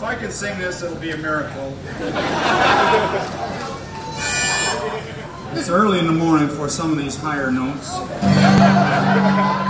If I can sing this, it'll be a miracle. It's early in the morning for some of these higher notes.